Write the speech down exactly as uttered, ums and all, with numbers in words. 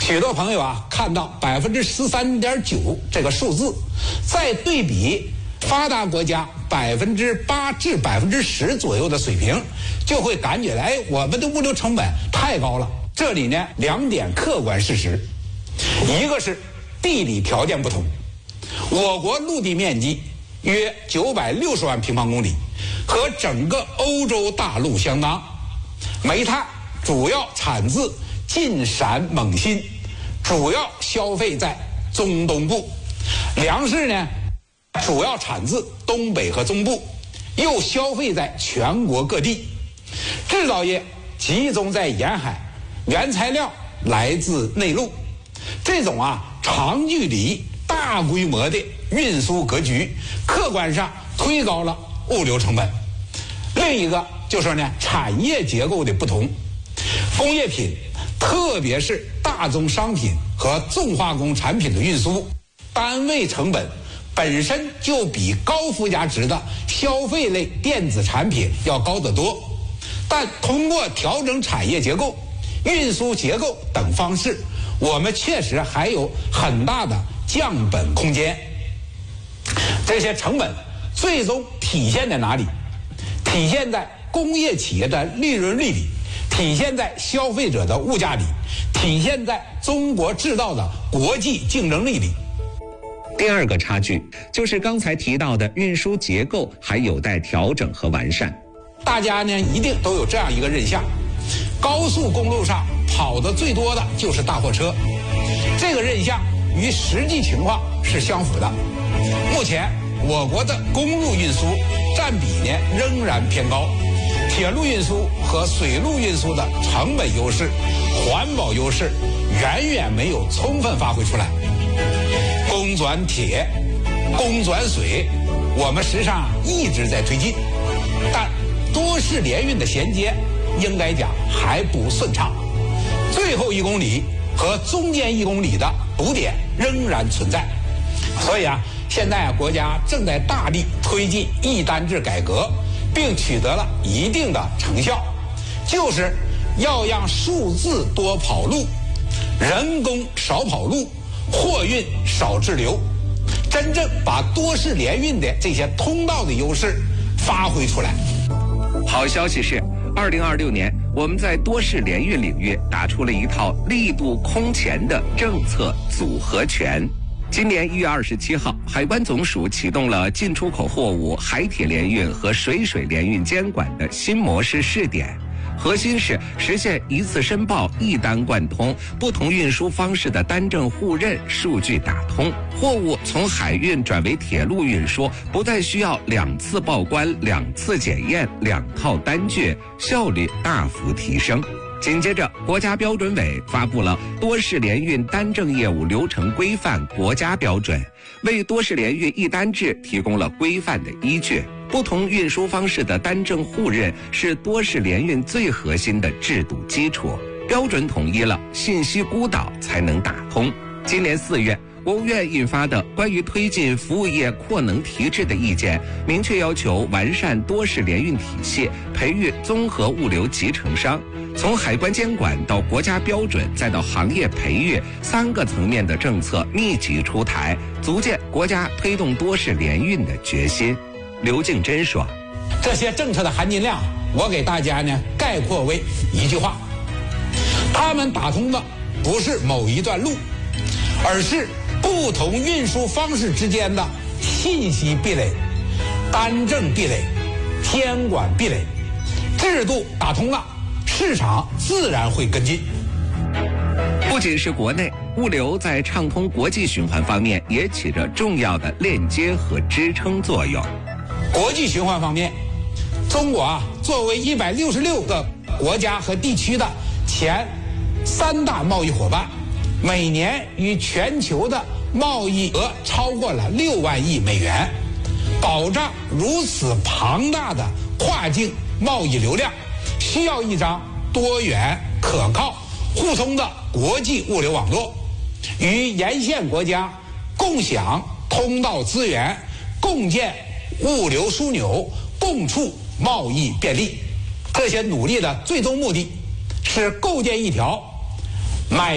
许多朋友啊看到百分之十三点九这个数字，再对比发达国家百分之八至百分之十左右的水平，就会感觉哎，我们的物流成本太高了。这里呢，两点客观事实，一个是地理条件不同，我国陆地面积约九百六十万平方公里，和整个欧洲大陆相当。煤炭主要产自晋陕蒙辛，主要消费在中东部。粮食呢，主要产自东北和中部，又消费在全国各地。制造业集中在沿海，原材料来自内陆。这种啊长距离大规模的运输格局，客观上推高了物流成本。另一个就是呢产业结构的不同，工业品特别是大宗商品和重化工产品的运输，单位成本本身就比高附加值的消费类电子产品要高得多，但通过调整产业结构、运输结构等方式，我们确实还有很大的降本空间。这些成本最终体现在哪里？体现在工业企业的利润率里，体现在消费者的物价里，体现在中国制造的国际竞争力里。 第二个差距就是刚才提到的运输结构还有待调整和完善。 大家呢一定都有这样一个认象，高速公路上跑得最多的就是大货车，这个认象与实际情况是相符的。目前我国的公路运输占比呢仍然偏高，铁路运输和水路运输的成本优势、环保优势远远没有充分发挥出来。公转铁、公转水，我们实际上一直在推进，但多式联运的衔接应该讲还不顺畅，最后一公里和中间一公里的堵点仍然存在。所以啊，现在啊国家正在大力推进一单制改革，并取得了一定的成效，就是要让数字多跑路，人工少跑路，货运少滞留，真正把多式联运的这些通道的优势发挥出来。 好消息是，二零二六年我们在多式联运领域打出了一套力度空前的政策组合拳。今年一月二十七号，海关总署启动了进出口货物海铁联运和水水联运监管的新模式试点，核心是实现一次申报、一单贯通，不同运输方式的单证互认、数据打通，货物从海运转为铁路运输，不再需要两次报关、两次检验、两套单据，效率大幅提升。紧接着，国家标准委发布了多式联运单证业务流程规范国家标准，为多式联运一单制提供了规范的依据。不同运输方式的单证互认是多式联运最核心的制度基础，标准统一了，信息孤岛才能打通。今年四月，国务院印发的关于推进服务业扩能提质的意见，明确要求完善多式联运体系，培育综合物流集成商。从海关监管到国家标准，再到行业培育，三个层面的政策密集出台，足见国家推动多式联运的决心。刘敬珍说：“ 这些政策的含金量，我给大家呢概括为一句话：他们打通的不是某一段路，而是不同运输方式之间的信息壁垒、单证壁垒、监管壁垒。制度打通了，市场自然会跟进。” 不仅是国内，物流在畅通国际循环方面也起着重要的链接和支撑作用。 国际循环方面，中国啊作为一百六十六个国家和地区的前三大贸易伙伴，每年与全球的贸易额超过了六万亿美元。保障如此庞大的跨境贸易流量，需要一张多元、可靠、互通的国际物流网络，与沿线国家共享通道资源，共建物流枢纽，共促贸易便利。这些努力的最终目的是构建一条买